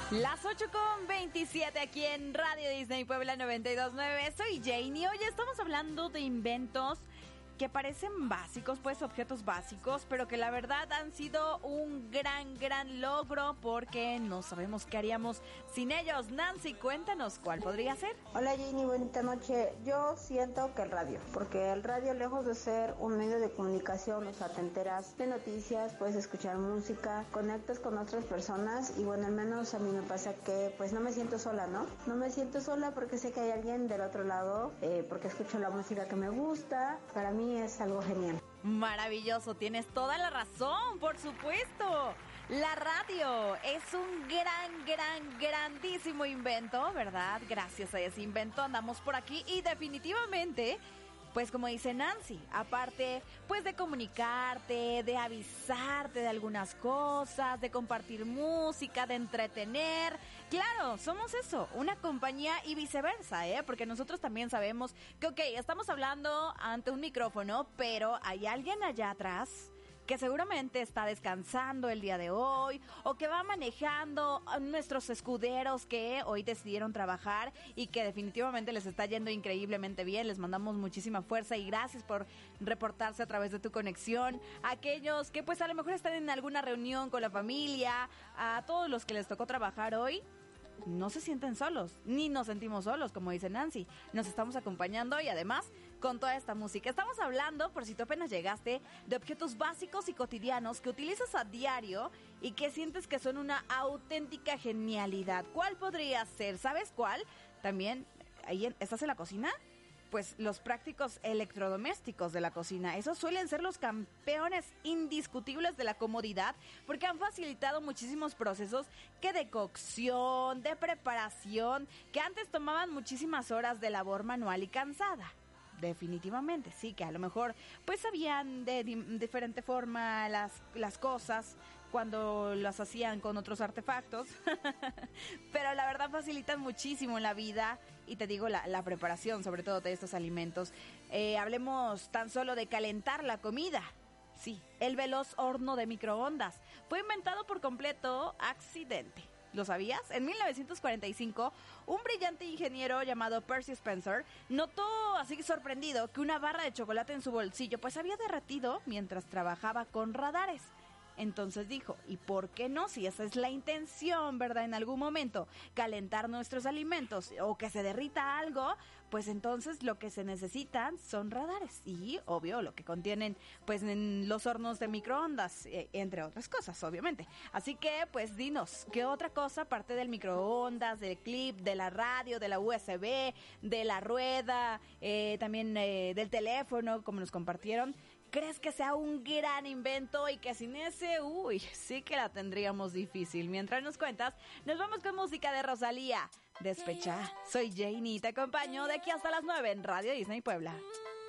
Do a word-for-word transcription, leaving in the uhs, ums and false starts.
Las ocho con veintisiete aquí en Radio Disney Puebla noventa y dos punto nueve. Soy Janie. Hoy estamos hablando de inventos que parecen básicos, pues objetos básicos, pero que la verdad han sido un gran, gran logro porque no sabemos qué haríamos sin ellos. Nancy, cuéntanos, ¿cuál podría ser? Hola Janie, bonita noche. Yo siento que el radio, porque el radio, lejos de ser un medio de comunicación, o sea, te enteras de noticias, puedes escuchar música, conectas con otras personas y bueno, al menos a mí me pasa que pues no me siento sola, ¿no? No me siento sola porque sé que hay alguien del otro lado, eh, porque escucho la música que me gusta. Para mí es algo genial. Maravilloso, tienes toda la razón, por supuesto. La radio es un gran, gran, grandísimo invento, ¿verdad? Gracias a ese invento andamos por aquí y definitivamente, pues como dice Nancy, aparte pues de comunicarte, de avisarte de algunas cosas, de compartir música, de entretener. Claro, somos eso, una compañía y viceversa, ¿eh? Porque nosotros también sabemos que, ok, estamos hablando ante un micrófono, pero hay alguien allá atrás que seguramente está descansando el día de hoy o que va manejando a nuestros escuderos que hoy decidieron trabajar y que definitivamente les está yendo increíblemente bien. Les mandamos muchísima fuerza y gracias por reportarse a través de tu conexión. A aquellos que pues a lo mejor están en alguna reunión con la familia, a todos los que les tocó trabajar hoy, no se sienten solos, ni nos sentimos solos, como dice Nancy. Nos estamos acompañando y además con toda esta música. Estamos hablando, por si tú apenas llegaste, de objetos básicos y cotidianos que utilizas a diario y que sientes que son una auténtica genialidad. ¿Cuál podría ser? ¿Sabes cuál? También, ahí en, ¿estás en la cocina? Pues los prácticos electrodomésticos de la cocina. Esos suelen ser los campeones indiscutibles de la comodidad porque han facilitado muchísimos procesos que de cocción, de preparación, que antes tomaban muchísimas horas de labor manual y cansada. Definitivamente, sí, que a lo mejor pues sabían de di- diferente forma las, las cosas cuando las hacían con otros artefactos, pero la verdad facilitan muchísimo la vida y te digo la, la preparación sobre todo de estos alimentos. Eh, hablemos tan solo de calentar la comida. Sí, el veloz horno de microondas fue inventado por completo accidente. ¿Lo sabías? En mil novecientos cuarenta y cinco, un brillante ingeniero llamado Percy Spencer notó así sorprendido que una barra de chocolate en su bolsillo pues había derretido mientras trabajaba con radares. Entonces dijo, ¿y por qué no? Si esa es la intención, ¿verdad? En algún momento, calentar nuestros alimentos o que se derrita algo, pues entonces lo que se necesitan son radares. Y, obvio, lo que contienen, pues, en los hornos de microondas, eh, entre otras cosas, obviamente. Así que, pues, dinos, ¿qué otra cosa, aparte del microondas, del clip, de la radio, de la U S B, de la rueda, eh, también eh, del teléfono, como nos compartieron, crees que sea un gran invento y que sin ese, uy, sí que la tendríamos difícil? Mientras nos cuentas, nos vamos con música de Rosalía. Despecha. Soy Janie y te acompaño de aquí hasta las nueve en Radio Disney Puebla.